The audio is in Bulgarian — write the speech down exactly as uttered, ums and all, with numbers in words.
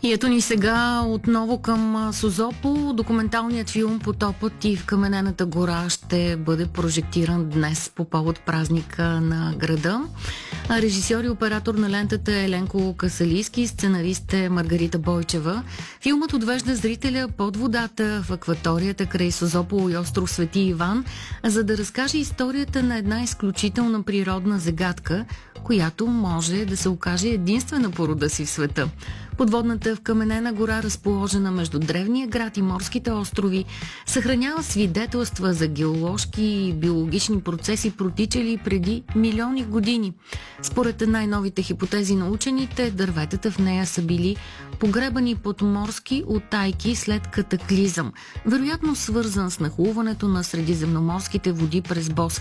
И ето ни сега отново към Созопол. Документалният филм "Потопът и в Каменената гора" ще бъде прожектиран днес по повод празника на града. Режисьор и оператор на лентата е Еленко Касалийски, сценарист е Маргарита Бойчева. Филмът отвежда зрителя под водата в акваторията край Созопол и остров Свети Иван, за да разкаже историята на една изключителна природна загадка, която може да се окаже единствена по рода си в света. Подводната вкаменена гора, разположена между древния град и морските острови, съхранява свидетелства за геоложки и биологични процеси, протичали преди милиони години. Според най-новите хипотези на учените, дърветата в нея са били погребани под морски утайки след катаклизъм, вероятно свързан с нахлуването на средиземноморските води през Босфора.